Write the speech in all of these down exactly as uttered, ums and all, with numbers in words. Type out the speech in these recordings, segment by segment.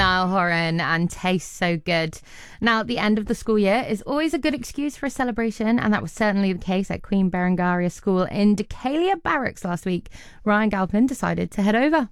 Niall Horan and tastes so good. Now, the end of the school year is always a good excuse for a celebration, and that was certainly the case at Queen Berengaria School in Decalia Barracks last week. Ryan Galpin decided to head over.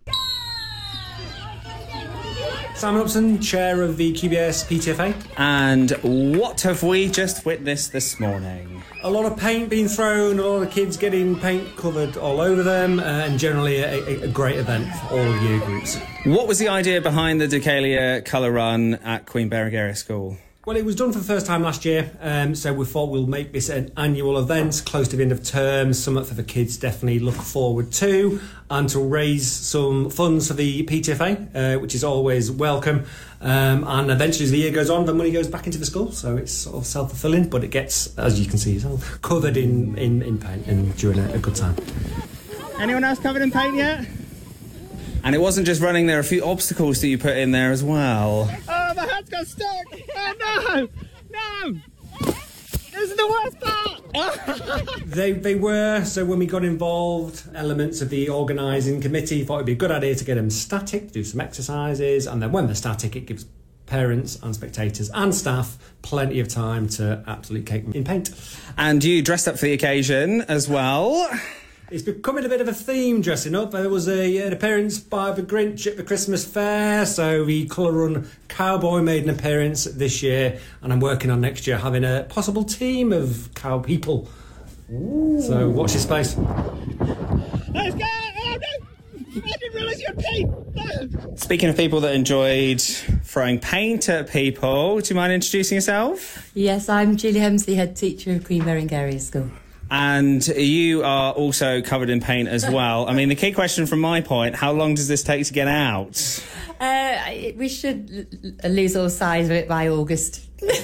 Simon Upson, chair of the Q B S P T F A. And what have we just witnessed this morning? A lot of paint being thrown, a lot of kids getting paint covered all over them, uh, and generally a, a, a great event for all year groups. What was the idea behind the Decalia Colour Run at Queen Berengaria School? Well, it was done for the first time last year, um, so we thought we'll make this an annual event close to the end of term, something for the kids definitely look forward to, and to raise some funds for the P T F A, uh, which is always welcome. Um, and eventually, as the year goes on, the money goes back into the school, so it's sort of self-fulfilling, but it gets, as you can see, covered in, in, in paint and during a, a good time. Anyone else covered in paint yet? And it wasn't just running, there are a few obstacles that you put in there as well. Oh, my hand's got stuck! Oh, no! No! This is the worst part! they, they were, so when we got involved, elements of the organising committee thought it'd be a good idea to get them static, do some exercises, and then when they're static, it gives parents and spectators and staff plenty of time to absolutely cake them in paint. And you dressed up for the occasion as well. It's becoming a bit of a theme, dressing up. There was a, an appearance by the Grinch at the Christmas fair, so the Colour Run Cowboy made an appearance this year, and I'm working on next year having a possible team of cow people. Ooh. So watch this space. Let's go! Oh, no! I didn't realise you had paint! No. Speaking of people that enjoyed throwing paint at people, do you mind introducing yourself? Yes, I'm Julie Hemsley, head teacher of Queen Berengaria School. And you are also covered in paint as well. I mean, the key question from my point, how long does this take to get out? Uh, we should l- lose all sight of it by August.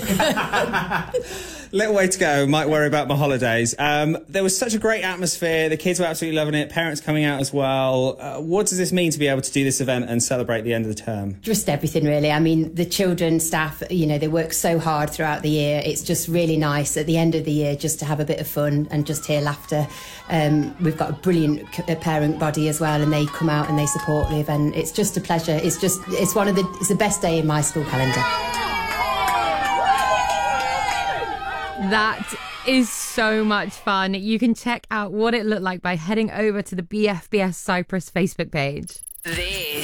Little way to go. Might worry about my holidays. Um, there was such a great atmosphere. The kids were absolutely loving it. Parents coming out as well. Uh, what does this mean to be able to do this event and celebrate the end of the term? Just everything, really. I mean, the children, staff, you know, they work so hard throughout the year. It's just really nice at the end of the year just to have a bit of fun and just hear laughter. Um, we've got a brilliant parent body as well, and they come out and they support the event. It's just a pleasure. It's just, it's one of the, it's the best day in my school calendar. That is so much fun. You can check out what it looked like by heading over to the B F B S Cyprus Facebook page. This